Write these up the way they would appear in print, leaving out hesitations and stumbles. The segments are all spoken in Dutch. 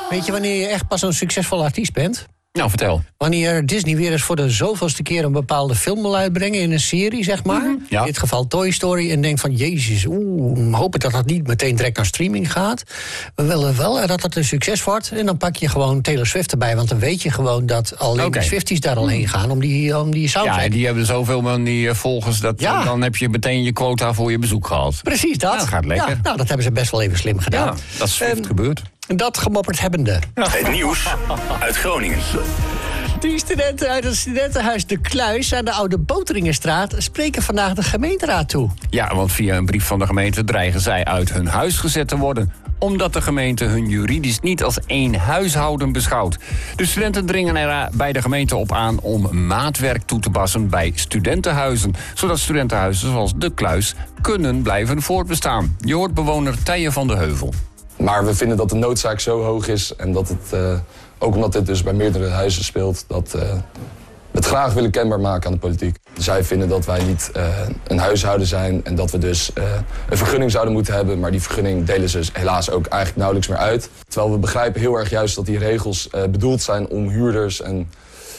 Weet je wanneer je echt pas een succesvol artiest bent? Nou, vertel. Wanneer Disney weer eens voor de zoveelste keer een bepaalde film wil uitbrengen in een serie, zeg maar. Mm-hmm. Ja. In dit geval Toy Story. En denkt van, jezus, hopen dat dat niet meteen direct naar streaming gaat. We willen wel dat het een succes wordt. En dan pak je gewoon Taylor Swift erbij. Want dan weet je gewoon dat alleen de Swifties daar al heen gaan om die soundtrack. Ja, die hebben zoveel van die volgers. Dan heb je meteen je quota voor je bezoek gehad. Precies dat. Ja, dat gaat lekker. Ja, nou, dat hebben ze best wel even slim gedaan. Ja, dat is Swift gebeurd. Dat gemopperd hebbende. Het nieuws uit Groningen. Die studenten uit het studentenhuis De Kluis aan de Oude Boteringenstraat spreken vandaag de gemeenteraad toe. Ja, want via een brief van de gemeente dreigen zij uit hun huis gezet te worden, omdat de gemeente hun juridisch niet als één huishouden beschouwt. De studenten dringen er bij de gemeente op aan om maatwerk toe te passen bij studentenhuizen, zodat studentenhuizen zoals De Kluis kunnen blijven voortbestaan. Je hoort bewoner Tijen van de Heuvel. Maar we vinden dat de noodzaak zo hoog is en dat het, ook omdat dit dus bij meerdere huizen speelt, dat we het graag willen kenbaar maken aan de politiek. Zij vinden dat wij niet een huishouden zijn en dat we dus een vergunning zouden moeten hebben, maar die vergunning delen ze helaas ook eigenlijk nauwelijks meer uit. Terwijl we begrijpen heel erg juist dat die regels bedoeld zijn om huurders en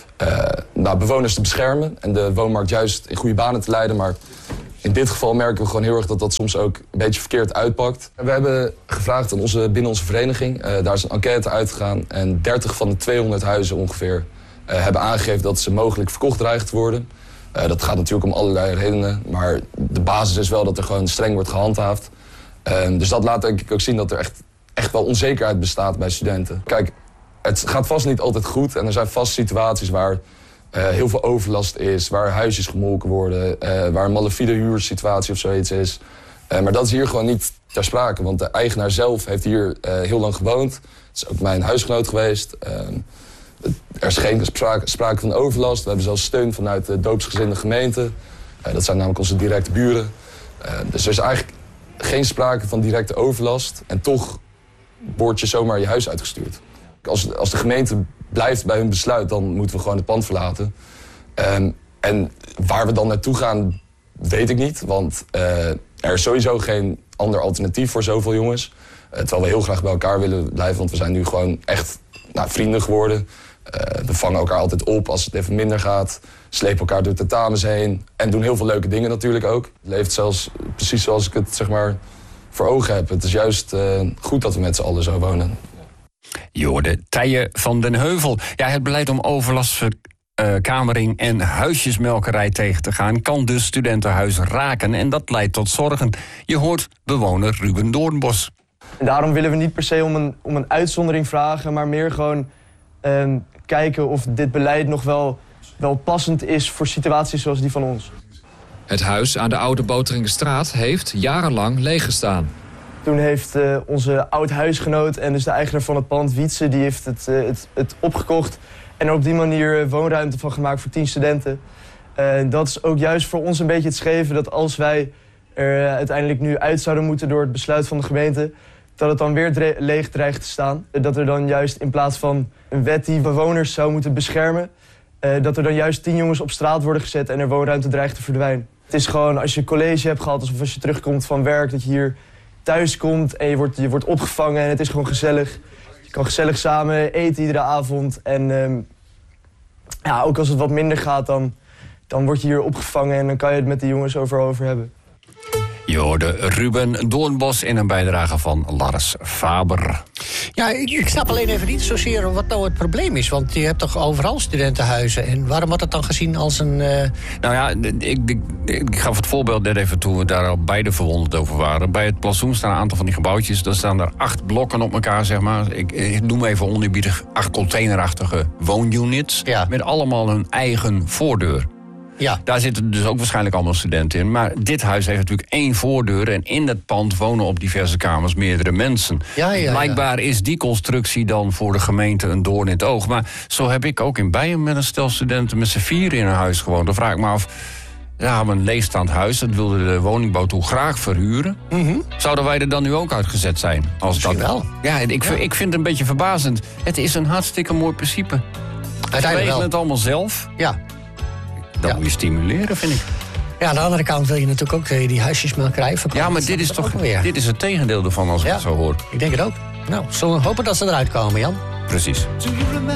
bewoners te beschermen en de woonmarkt juist in goede banen te leiden, maar in dit geval merken we gewoon heel erg dat dat soms ook een beetje verkeerd uitpakt. We hebben gevraagd aan binnen onze vereniging, daar is een enquête uitgegaan en 30 van de 200 huizen ongeveer hebben aangegeven dat ze mogelijk verkocht dreigen te worden. Dat gaat natuurlijk om allerlei redenen, maar de basis is wel dat er gewoon streng wordt gehandhaafd. Dus dat laat denk ik ook zien dat er echt wel onzekerheid bestaat bij studenten. Kijk, het gaat vast niet altijd goed en er zijn vast situaties waar heel veel overlast is, waar huisjes gemolken worden, waar een malafide huursituatie of zoiets is. Maar dat is hier gewoon niet ter sprake, want de eigenaar zelf heeft hier heel lang gewoond. Het is ook mijn huisgenoot geweest. Er is geen sprake van overlast. We hebben zelfs steun vanuit de doopsgezinde gemeente. Dat zijn namelijk onze directe buren. Dus er is eigenlijk geen sprake van directe overlast. En toch word je zomaar je huis uitgestuurd. Als de gemeente blijft bij hun besluit, dan moeten we gewoon het pand verlaten. En waar we dan naartoe gaan, weet ik niet. Want er is sowieso geen ander alternatief voor zoveel jongens. Terwijl we heel graag bij elkaar willen blijven, want we zijn nu gewoon echt vrienden geworden. We vangen elkaar altijd op als het even minder gaat. Slepen elkaar door tentamens heen. En doen heel veel leuke dingen natuurlijk ook. Het leeft zelfs precies zoals ik het zeg maar voor ogen heb. Het is juist goed dat we met z'n allen zo wonen. Je hoorde Tijen van den Heuvel. Ja, het beleid om overlastverkamering en huisjesmelkerij tegen te gaan kan dus studentenhuizen raken en dat leidt tot zorgen. Je hoort bewoner Ruben Doornbos. En daarom willen we niet per se om een uitzondering vragen, maar meer gewoon kijken of dit beleid nog wel passend is voor situaties zoals die van ons. Het huis aan de Oude Boteringenstraat heeft jarenlang leeggestaan. Toen heeft onze oud-huisgenoot en dus de eigenaar van het pand, Wietse, die heeft het opgekocht en er op die manier woonruimte van gemaakt voor 10 studenten. Dat is ook juist voor ons een beetje het schreven dat als wij er uiteindelijk nu uit zouden moeten door het besluit van de gemeente, dat het dan weer leeg dreigt te staan. Dat er dan juist in plaats van een wet die bewoners zou moeten beschermen, dat er dan juist 10 jongens op straat worden gezet en er woonruimte dreigt te verdwijnen. Het is gewoon als je college hebt gehad, alsof als je terugkomt van werk, dat je hier thuis komt en je wordt opgevangen en het is gewoon gezellig. Je kan gezellig samen eten iedere avond. En ook als het wat minder gaat, dan word je hier opgevangen en dan kan je het met de jongens over hebben. Je hoorde Ruben Doornbos in een bijdrage van Lars Faber. Ja, ik snap alleen even niet zozeer wat nou het probleem is. Want je hebt toch overal studentenhuizen. En waarom wordt het dan gezien als een... Nou ja, ik gaf het voorbeeld net even toen we daar al beide verwonderd over waren. Bij het plantsoen staan een aantal van die gebouwtjes. Dan staan er 8 blokken op elkaar, zeg maar. Ik noem even oneerbiedig 8 containerachtige woonunits. Ja. Met allemaal hun eigen voordeur. Ja. Daar zitten dus ook waarschijnlijk allemaal studenten in. Maar dit huis heeft natuurlijk 1 voordeur. En in dat pand wonen op diverse kamers meerdere mensen. Blijkbaar is die constructie dan voor de gemeente een doorn in het oog. Maar zo heb ik ook in Beieren met een stel studenten met z'n 4 in een huis gewoond. Dan vraag ik me af, ja, een leegstaand huis, dat wilde de woningbouw toe graag verhuren. Mm-hmm. Zouden wij er dan nu ook uitgezet zijn? Misschien wel. Ja, ik vind het een beetje verbazend. Het is een hartstikke mooi principe. We regelen het allemaal zelf. Ja. Dat moet je stimuleren, vind ik. Ja, aan de andere kant wil je natuurlijk ook die huisjesmelkerij verkopen. Ja, maar dit is toch dit is het tegendeel ervan als ik het zo hoor. Ik denk het ook. Nou, zullen we hopen dat ze eruit komen, Jan? Precies.